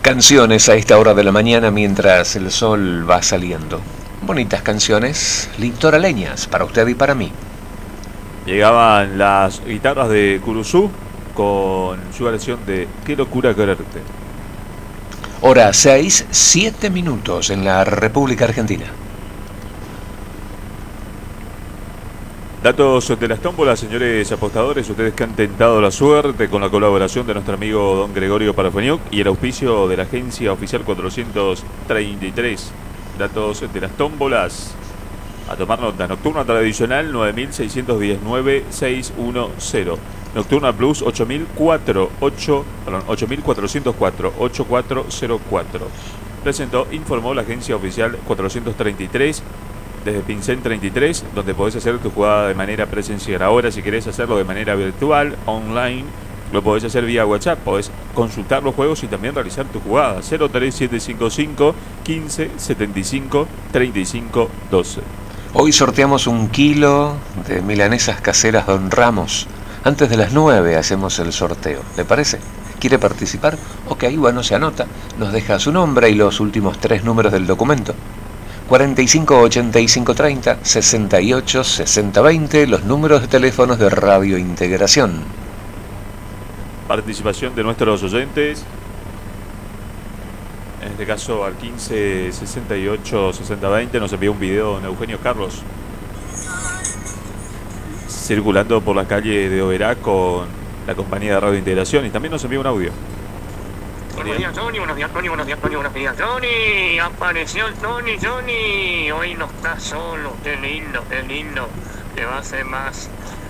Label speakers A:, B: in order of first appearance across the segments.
A: Canciones a esta hora de la mañana mientras el sol va saliendo. Bonitas canciones litoraleñas para usted y para mí.
B: Llegaban las guitarras de Curuzú con su versión de Qué locura quererte.
A: Hora 6, 7 minutos en la República Argentina.
B: Datos de las tómbolas, señores apostadores, ustedes que han tentado la suerte con la colaboración de nuestro amigo don Gregorio Parafoniuk y el auspicio de la agencia oficial 433. Datos de las tómbolas. A tomar nota, nocturna tradicional 9619-610. Nocturna Plus 8404, 8404. Presentó, informó la agencia oficial 433. Desde Pincel 33, donde podés hacer tu jugada de manera presencial. Ahora, si querés hacerlo de manera virtual, online, lo podés hacer vía WhatsApp. Podés consultar los juegos y también realizar tu jugada. 03755 15 75 35 12.
A: Hoy sorteamos 1 kilo de milanesas caseras Don Ramos. Antes de las 9 hacemos el sorteo. ¿Le parece? ¿Quiere participar? Ok, bueno, se anota. Nos deja su nombre y los últimos 3 números del documento. 45 85 30 68 60 20, los números de teléfonos de Radio Integración.
B: Participación de nuestros oyentes. En este caso al 15 68 60 20 nos envió un video don Eugenio Carlos circulando por la calle de Oberá con la compañía de Radio Integración, y también nos envió un audio.
C: Buenos días, Johnny, buenos días, Tony, buenos días, Tony, buenos días, Johnny. Apareció el Johnny. Hoy no está solo, qué lindo. Te va a hacer más,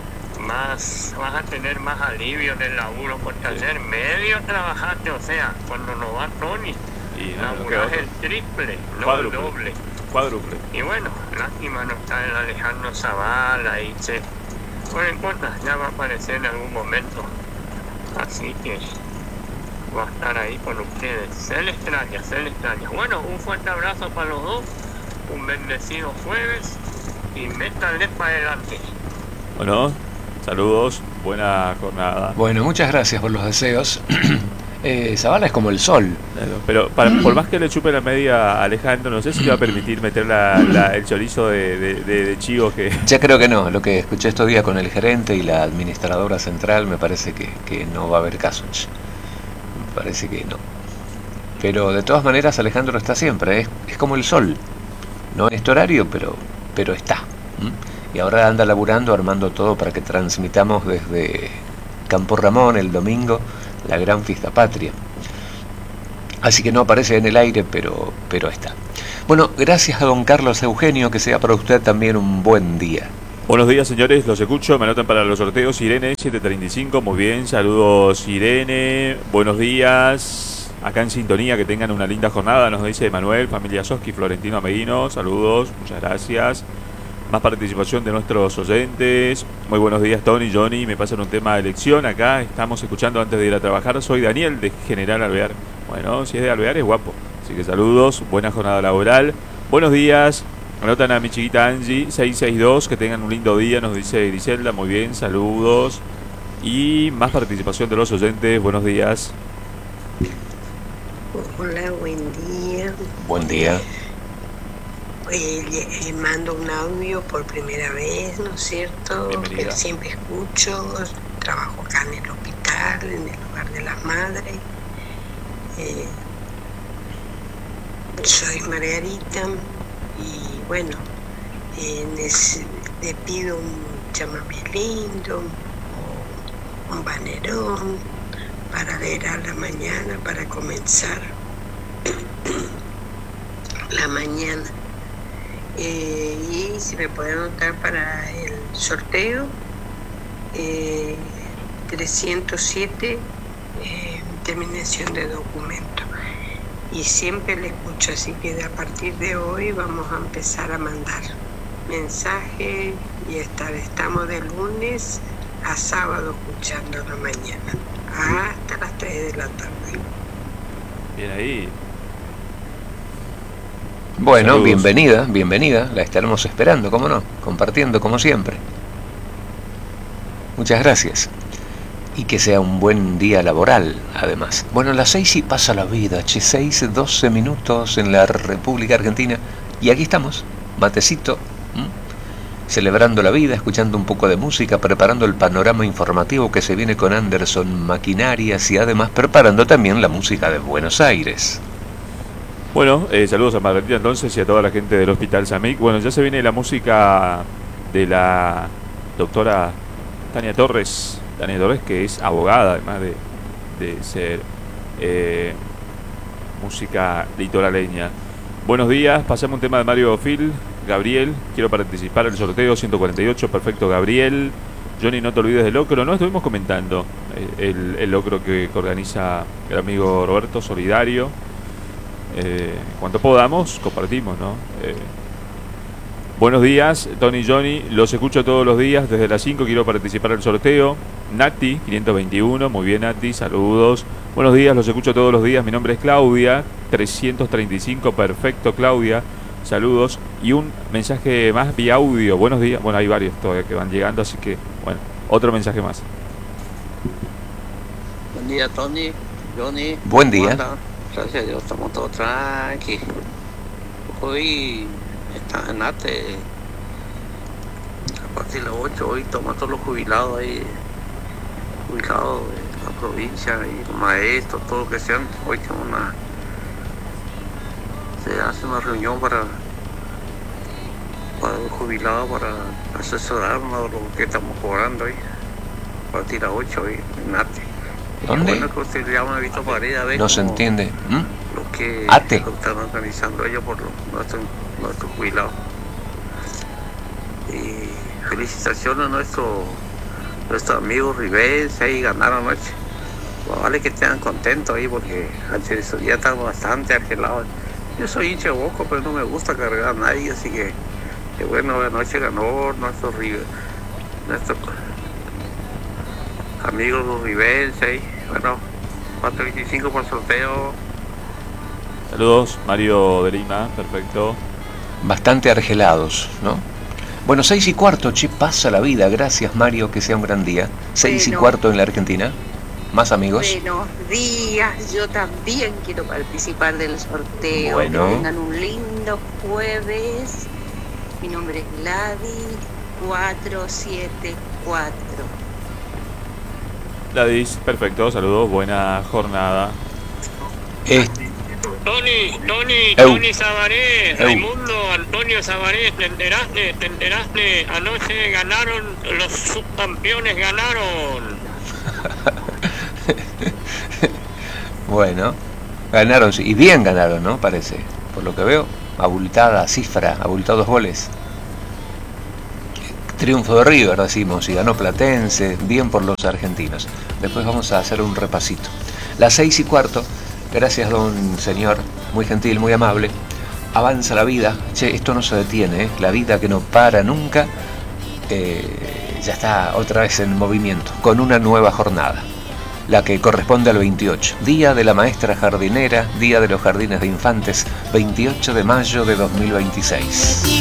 C: vas a tener más alivio en el laburo, porque ayer medio trabajaste, o sea, cuando no va Tony, laburás el triple, no el doble.
B: Cuádruple.
C: Y bueno, lástima no está el Alejandro Zavala y che. No importa, ya va a aparecer en algún momento. Así que va a estar ahí con ustedes. Se le extraña. Bueno, un fuerte abrazo para los dos. Un bendecido jueves. Y métanle para adelante.
B: Bueno, saludos. Buena jornada.
A: Bueno, muchas gracias por los deseos. Zavala es como el sol.
B: Pero por más que le chupe la media a Alejandro, no sé si le va a permitir meter el chorizo de chivo que...
A: Ya creo que no. Lo que escuché estos días con el gerente y la administradora central, me parece que no va a haber caso. Parece que no. Pero de todas maneras Alejandro está siempre, es como el sol. No en este horario, pero está. Y ahora anda laburando, armando todo para que transmitamos desde Campo Ramón el domingo la gran fiesta patria. Así que no aparece en el aire, pero está. Bueno, gracias a don Carlos Eugenio, que sea para usted también un buen día.
B: Buenos días, señores, los escucho, me anotan para los sorteos. Irene 735, muy bien, saludos Irene, buenos días, acá en sintonía, que tengan una linda jornada, nos dice Manuel, familia Soski, Florentino Ameguino, saludos, muchas gracias. Más participación de nuestros oyentes. Muy buenos días, Tony, Johnny, me pasan un tema de elección acá, estamos escuchando antes de ir a trabajar. Soy Daniel de General Alvear. Bueno, si es de Alvear es guapo, así que saludos, buena jornada laboral. Buenos días. Anotan a mi chiquita Angie 662, que tengan un lindo día, nos dice Griselda, muy bien, saludos. Y más participación de los oyentes, buenos días.
D: Hola, buen día.
A: Buen día.
D: Mando un audio por primera vez, ¿no es cierto?
B: Bienvenida.
D: Siempre escucho, trabajo acá en el hospital, en el hogar de las madres. Soy Margarita. Y bueno, le pido un chamamé lindo, un banerón para leer a la mañana, para comenzar la mañana. Y si me puede anotar para el sorteo, 307, terminación de documento. Y siempre le escucho, así que a partir de hoy vamos a empezar a mandar mensajes y estamos de lunes a sábado escuchando la mañana hasta las 3 de la tarde.
B: Bien ahí.
A: Bueno,
B: saludos.
A: bienvenida, la estaremos esperando, cómo no, compartiendo como siempre. Muchas gracias. y que sea un buen día laboral, además. Bueno, las 6 y pasa la vida, 6:12 minutos en la República Argentina, y aquí estamos, matecito, celebrando la vida, escuchando un poco de música, preparando el panorama informativo que se viene con Anderson Maquinarias y además preparando también la música de Buenos Aires.
B: Bueno, saludos a Margarita entonces y a toda la gente del Hospital Samic. Bueno, ya se viene la música de la doctora Tania Torres, que es abogada, además de ser música litoraleña. Buenos días, pasamos un tema de Mario Phil. Gabriel, quiero participar en el sorteo 148, perfecto Gabriel. Johnny, no te olvides del locro, ¿no? Estuvimos comentando el locro que organiza el amigo Roberto, solidario. Cuando podamos, compartimos, ¿no? Buenos días, Tony y Johnny, los escucho todos los días desde las 5, quiero participar en el sorteo. Nati, 521, muy bien Nati, saludos. Buenos días, los escucho todos los días, mi nombre es Claudia, 335, perfecto Claudia, saludos. Y un mensaje más vía audio, buenos días, bueno hay varios todavía que van llegando, así que bueno, otro mensaje más.
E: Buen día Tony, Johnny.
A: Buen día.
E: Gracias a Dios, estamos todos tranqui. Hoy está en ATE a partir de las 8, hoy toman todos los jubilados ahí, jubilados de la provincia y los maestros, todo lo que sean. Hoy se hace una reunión para los jubilados, para asesorarnos de lo que estamos cobrando hoy, a partir de las 8 hoy en ATE.
A: ¿Dónde?
E: Bueno, que usted ya me ha visto para ir a ver
A: no se entiende.
E: Lo que
A: ATE.
E: lo están organizando ellos por nuestros jubilados. Y felicitaciones a nuestros amigos ribenses, ahí ganaron anoche. Pues vale que estén contentos ahí porque antes de esos días están bastante argelados. Yo soy hincha de Boca, pero no me gusta cargar a nadie, así que bueno, anoche ganó nuestros amigos los ribenses. Bueno, 425 por sorteo.
B: Saludos, Mario de Lima, perfecto.
A: Bastante argelados, ¿no? Bueno, 6:15, che, pasa la vida. Gracias, Mario, que sea un gran día. 6:15 en la Argentina. Más amigos.
F: Buenos días, yo también quiero participar del sorteo.
A: Bueno.
F: Que tengan un lindo jueves. Mi nombre es Gladys 474.
B: Gladys, perfecto, saludos, buena jornada.
C: Tony Sabaré, Raimundo Antonio Sabaré, ¿te enteraste? Anoche ganaron, los subcampeones ganaron.
A: Bueno, ganaron, y bien ganaron, ¿no? Parece, por lo que veo, abultada cifra, abultados goles. Triunfo de River, decimos, y ganó Platense, bien por los argentinos. Después vamos a hacer un repasito. Las 6:15, gracias don señor, muy gentil, muy amable. Avanza la vida, che, esto no se detiene, ¿eh? La vida que no para nunca, ya está otra vez en movimiento, con una nueva jornada. La que corresponde al 28, Día de la Maestra Jardinera, Día de los Jardines de Infantes, 28 de mayo de 2026.